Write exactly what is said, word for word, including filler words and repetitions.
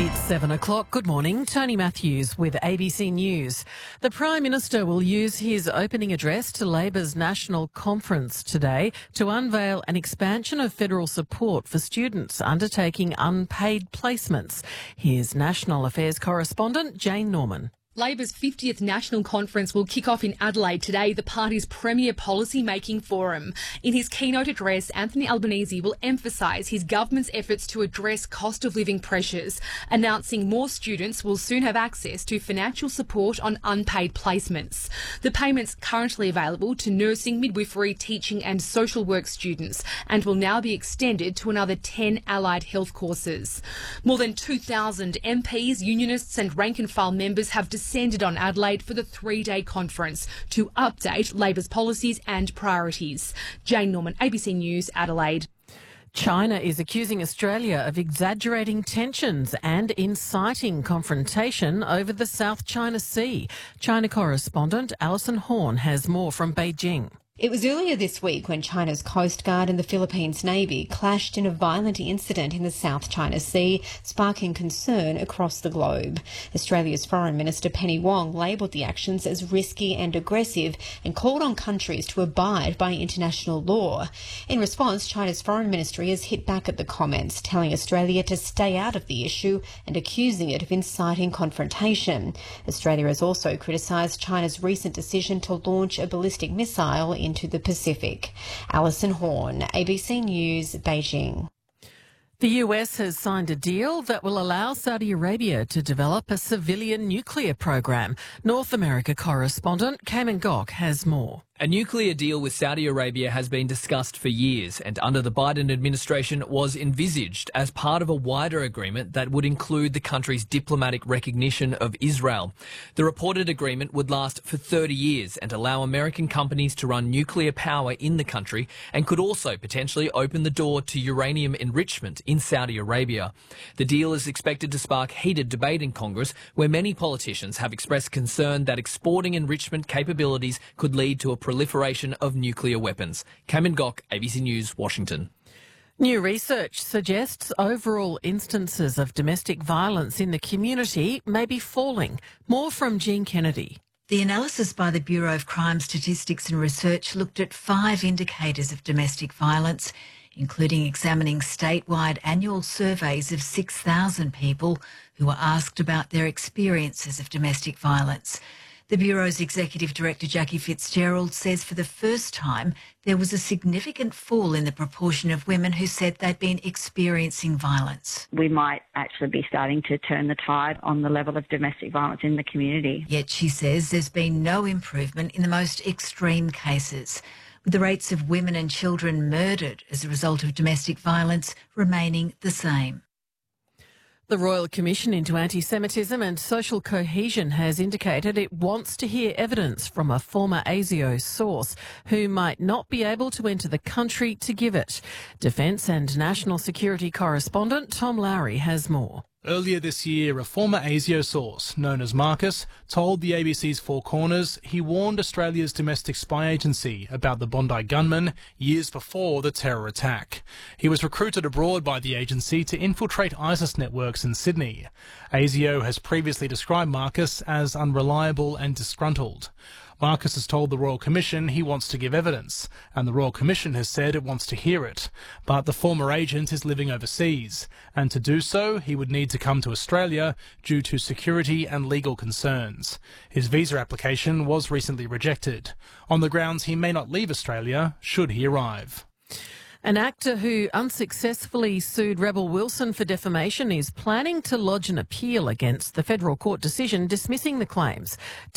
It's seven o'clock. Good morning. Tony Matthews with A B C News. The Prime Minister will use his opening address to Labor's National Conference today to unveil an expansion of federal support for students undertaking unpaid placements. Here's National Affairs correspondent Jane Norman. Labor's fiftieth National Conference will kick off in Adelaide today, the party's premier policy-making forum. In his keynote address, Anthony Albanese will emphasise his government's efforts to address cost of living pressures, announcing more students will soon have access to financial support on unpaid placements. The payment's currently available to nursing, midwifery, teaching and social work students and will now be extended to another ten allied health courses. More than two thousand M Ps, unionists and rank-and-file members have decided descended on Adelaide for the three-day conference to update Labor's policies and priorities. Jane Norman, A B C News, Adelaide. China is accusing Australia of exaggerating tensions and inciting confrontation over the South China Sea. China correspondent Alison Horn has more from Beijing. It was earlier this week when China's Coast Guard and the Philippines Navy clashed in a violent incident in the South China Sea, sparking concern across the globe. Australia's Foreign Minister Penny Wong labelled the actions as risky and aggressive and called on countries to abide by international law. In response, China's Foreign Ministry has hit back at the comments, telling Australia to stay out of the issue and accusing it of inciting confrontation. Australia has also criticised China's recent decision to launch a ballistic missile into the Pacific. Alison Horn, A B C News, Beijing. The U S has signed a deal that will allow Saudi Arabia to develop a civilian nuclear program. North America correspondent Cayman Gok has more. A nuclear deal with Saudi Arabia has been discussed for years and under the Biden administration was envisaged as part of a wider agreement that would include the country's diplomatic recognition of Israel. The reported agreement would last for thirty years and allow American companies to run nuclear power in the country and could also potentially open the door to uranium enrichment in Saudi Arabia. The deal is expected to spark heated debate in Congress, where many politicians have expressed concern that exporting enrichment capabilities could lead to a proliferation of nuclear weapons. Cayman Gok, A B C News, Washington. New research suggests overall instances of domestic violence in the community may be falling. More from Jean Kennedy. The analysis by the Bureau of Crime Statistics and Research looked at five indicators of domestic violence, including examining statewide annual surveys of six thousand people who were asked about their experiences of domestic violence. The Bureau's Executive Director, Jackie Fitzgerald, says for the first time there was a significant fall in the proportion of women who said they'd been experiencing violence. We might actually be starting to turn the tide on the level of domestic violence in the community. Yet she says there's been no improvement in the most extreme cases, with the rates of women and children murdered as a result of domestic violence remaining the same. The Royal Commission into Anti-Semitism and Social Cohesion has indicated it wants to hear evidence from a former ASIO source who might not be able to enter the country to give it. Defence and National Security correspondent Tom Lowry has more. Earlier this year, a former ASIO source, known as Marcus, told the A B C's Four Corners he warned Australia's domestic spy agency about the Bondi gunman years before the terror attack. He was recruited abroad by the agency to infiltrate ISIS networks in Sydney. ASIO has previously described Marcus as unreliable and disgruntled. Marcus has told the Royal Commission he wants to give evidence, and the Royal Commission has said it wants to hear it. But the former agent is living overseas, and to do so, he would need to come to Australia due to security and legal concerns. His visa application was recently rejected, on the grounds he may not leave Australia should he arrive. An actor who unsuccessfully sued Rebel Wilson for defamation is planning to lodge an appeal against the federal court decision dismissing the claims.